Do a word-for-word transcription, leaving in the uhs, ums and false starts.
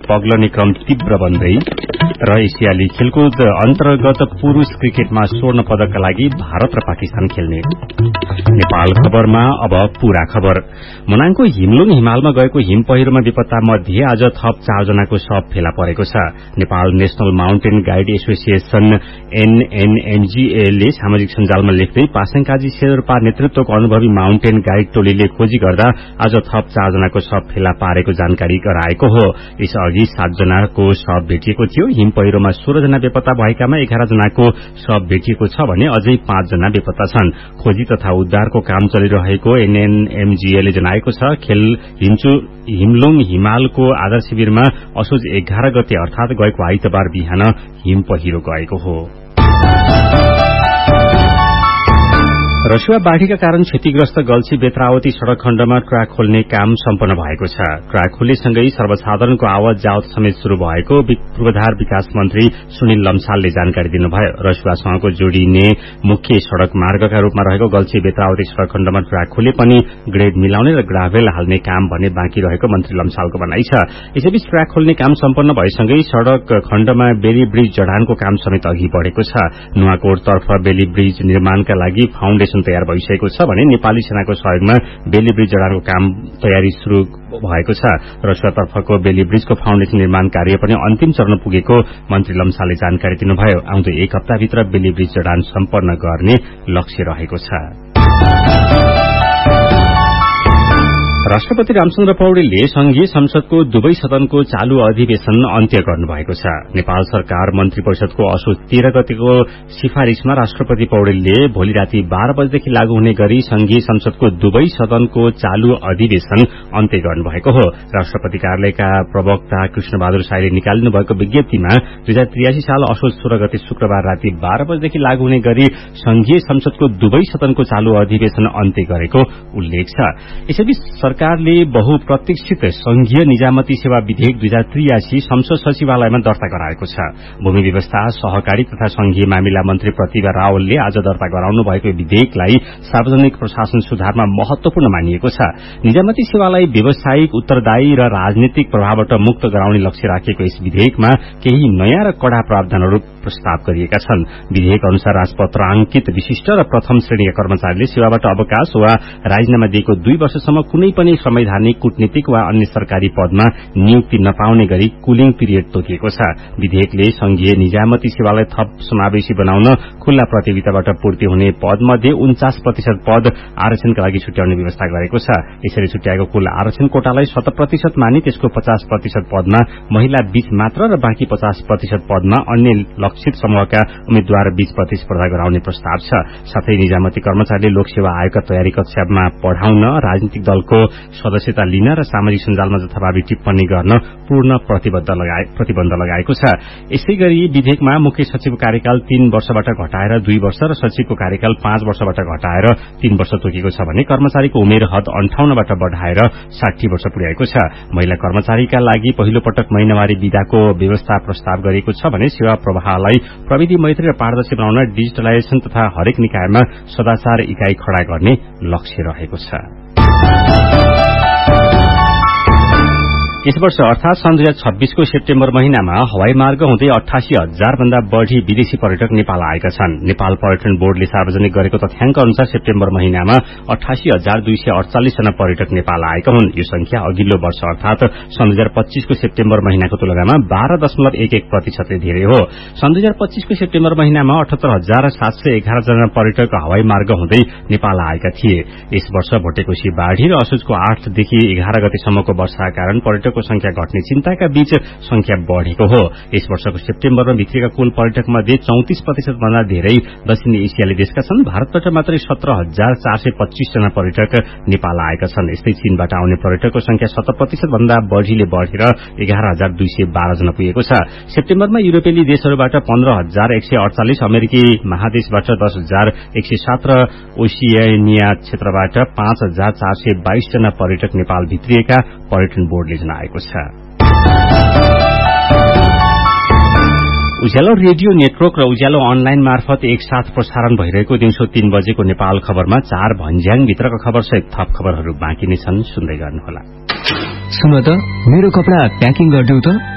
पग्लने क्रम तीव्र बन्दै र एसियाली खेलकुद अन्तर्गत पुरूष क्रिकेटमा स्वर्ण पदकका लागि भारत र पाकिस्तान खेल्ने। नेपाल खबरमा अब पूरा खबर। मनाङको हिमलुङ हिमालमा गएको हिम पहिरोमा बेपत्ता मध्ये आज थप चारजनाको शव फेला परेको छ। Nepal national mountain guide association एनएनएमजीए ले सामाजिक सञ्जालमा लेख्दै पासाङ काजी शेर्पा नेतृत्वको अनुभवी माउन्टेन गाइड टोलीले खोजी गर्दा आज थप चारजनाको शव फेला पारेको जानकारी गराएको हो। यसअघि सातजनाको शव भेटिएको थियो। हिम पहिरोमा सोह्रजना बेपत्ता भएकामा एघार जनाको शव भेटिएको छ भने अझै पाँचजना बेपत्ता छन्। खोजी तथा उद्धारको काम चलिरहेको एनएनएमजीए ले जनाएको छ। खेल हिमचु हिमलुङ हिमालको आधार शिविरमा असोज एघार गते अर्थात गएको आइतबार बिहान हिम पहिरो गएको हो। रसुवा बाढ़ीका कारण क्षतिग्रस्त गल्छी बेत्रावती सड़क खण्डमा ट्र्याक खोल्ने काम सम्पन्न भएको छ। ट्र्याक खोलेसँगै सर्वसाधारणको आवत जावत समेत शुरू भएको पूर्वाधार विकास मन्त्री सुनिल लम्सालले जानकारी दिनुभयो। रसुवासँगको जोडिने मुख्य सड़क मार्गका रूपमा रहेको गल्छी बेत्रावती सड़क खण्डमा ट्र्याक खोले पनि ग्रेड मिलाउने र ग्राभेल हाल्ने काम भने बाँकी रहेको मन्त्री लम्सालको भनाइ छ। यसैबीच ट्र्याक खोल्ने काम सम्पन्न भएसँगै सड़क खण्डमा बेली ब्रिज जडानको काम समेत अघि बढ़ेको छ। नुवाकोटतर्फ बेली ब्रिज निर्माणका लागि फाउन्डेशन तयार भइसकेको छ भने नेपाली सेनाको सहयोगमा बेली ब्रिज जडानको काम तयारी शुरू भएको छ। रसुवातर्फको बेली ब्रिजको फाउन्डेशन निर्माण कार्य पनि अन्तिम चरण पुगेको मन्त्री लम्सालले जानकारी दिनुभयो। आउँदो एक हप्ताभित्र बेली ब्रिज जडान सम्पन्न गर्ने लक्ष्य रहेको छ। राष्ट्रपति रामचन्द्र पौडेलले संघीय संसदको दुवै सदनको चालू अधिवेशन अन्त्य गर्नुभएको छ। नेपाल सरकार मन्त्री परिषदको असोज तेह्र गतेको सिफारिशमा राष्ट्रपति पौडेलले भोलि राति बाह्र बजेदेखि लागू हुने गरी संघीय संसदको दुवै सदनको चालू अधिवेशन अन्त्य गर्नुभएको हो। राष्ट्रपति कार्यालयका प्रवक्ता कृष्णबहादुर साईले निकालिनु भएको विज्ञप्तिमा दुई हजार त्रियासी साल असोज सोह्र गते शुक्रबार राति बाह्र बजेदेखि लागू हुने गरी संघीय संसदको दुवै सदनको चालू अधिवेशन अन्त्य गरेको उल्लेख छ। यसैबीच सरकारले बहुप्रतीक्षित संघीय निजामती सेवा विधेयक दुई हजार त्रियासी संसद सचिवालयमा दर्ता गराएको छ। भूमि व्यवस्था सहकारी तथा संघीय मामिला मन्त्री प्रतिभा रावलले आज दर्ता गराउनु भएको विधेयकलाई सार्वजनिक प्रशासन सुधारमा महत्वपूर्ण मानिएको छ। निजामती सेवालाई व्यावसायिक उत्तरदायी र राजनीतिक प्रभावबाट मुक्त गराउने लक्ष्य राखेको यस विधेयकमा केही नयाँ र कड़ा प्रावधानहरू प्रस्ताव गरिएका छन्। विधेयक अनुसार राजपत्राङ्कित विशिष्ट र प्रथम श्रेणीका कर्मचारीले सेवाबाट अवकाश वा राजीनामा दिएको दुई वर्षसम्म कुनै पनि संवैधानिक कूटनीतिक वा अन्य सरकारी पदमा नियुक्ति नपाउने गरी कुलिङ पिरियड तोकिएको छ। विधेयकले संघीय निजामती सेवालाई थप समावेशी बनाउन खुल्ला प्रतियोगिताबाट पूर्ति हुने पदमध्ये उन्चास प्रतिशत पद आरक्षणका लागि छुट्याउने व्यवस्था गरेको छ। यसरी छुट्याएको कुल आरक्षण कोटालाई शत प्रतिशत मानि त्यसको पचास प्रतिशत पदमा महिला बीच मात्र र बाँकी पचास प्रतिशत पदमा अन्य लक्षित समूहका उम्मेद्वार बीच प्रतिस्पर्धा गराउने प्रस्ताव छ। साथै निजामती कर्मचारीले लोकसेवा आयोगका तयारी कक्षामा पढ़ाउन, राजनीतिक दलको सदस्यता लिन र सामाजिक सञ्जालमा जथाभावी टिप्पणी गर्न पूर्ण प्रतिबन्ध लगाएको छ। यसैगरी विधेयकमा मुख्य सचिवको कार्यकाल तीन वर्षबाट घटाएर दुई वर्ष र सचिवको कार्यकाल पाँच वर्षबाट घटाएर तीन वर्ष तोकिएको छ भने कर्मचारीको उमेर हद अन्ठाउन्नबाट बढ़ाएर साठी वर्ष पुर्याएको छ। महिला कर्मचारीका लागि पहिलो पटक महिनावारी विधाको व्यवस्था प्रस्ताव गरिएको छ भने सेवा प्रवाहलाई प्रविधि मैत्री र पारदर्शी बनाउन डिजिटलाइजेशन तथा हरेक निकायमा सदाचार इकाई खड़ा गर्ने लक्ष्य रहेको छ। यस वर्ष अर्थात सन् दुई हजार छब्बीसको सेप्टेम्बर महिनामा हवाई मार्ग हुँदै अठासी हजार भन्दा बढ़ी विदेशी पर्यटक नेपाल आएका छन्। नेपाल पर्यटन बोर्डले सार्वजनिक गरेको तथ्याङ्क अनुसार सेप्टेम्बर महिनामा अठासी हजार दुई सय अडचालिस जना पर्यटक नेपाल आएका हुन्। यो संख्या अघिल्लो वर्ष अर्थात सन् दुई हजार पच्चीसको सेप्टेम्बर महिनाको तुलनामा बाह्र दशमलव एक एक प्रतिशतले धेरै हो। सन् दुई हजार पच्चीसको सेप्टेम्बर महिनामा अठहत्तर हजार सात सय एघार जना पर्यटक हवाई मार्ग हुँदै नेपाल आएका थिए। यस वर्ष भोटेकोशी बाढ़ी र असोजको आठदेखि एघार गतेसम्मको वर्षाका कारण पर्यटक संख्या घट्ने चिन्ताका बीच संख्या बढ़ेको हो। यस वर्षको सेप्टेम्बरमा भित्रिएका कुल पर्यटक मध्ये चौतिस प्रतिशत भन्दा धेरै दक्षिणी एसियाली देशका छन्। भारतबाट मात्रै सत्र हजार चार सय पच्चीस जना पर्यटक नेपाल आएका छन्। यस्तै चीनबाट आउने पर्यटकको संख्या सत्र प्रतिशत भन्दा बढ़ीले बढ़ेर एघार हजार दुई सय बाह्र जना पुगेको छ। सेप्टेम्बरमा युरोपेली देशहरूबाट पन्ध्र हजार एक सय अडचालिस, अमेरिकी महादेशबाट दस हजार एक सय सात र ओसियानिया क्षेत्रबाट पाँच हजार चार सय बाइस जना पर्यटक नेपाल भित्रिएका पर्यटन बोर्डले जनाएको छ। उज्यालो रेडियो नेटवर्क र उज्यालो अनलाइन मार्फत एकसाथ प्रसारण भइरहेको दिउँसो तीन बजेको नेपाल खबरमा चार भन्ज्याङ भित्रका खबर सहित थप खबरहरू बाँकी नै छन्, सुन्दै गर्नुहोला। सुन त मेरो कपडा प्याकिङ गरिदेऊ त।